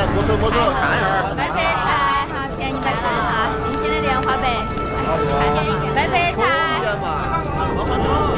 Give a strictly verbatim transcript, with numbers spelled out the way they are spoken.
不错不错，看一下。 白白菜，好，便宜的看哈，新鲜的莲花白，看一个白白菜。 嘛，慢慢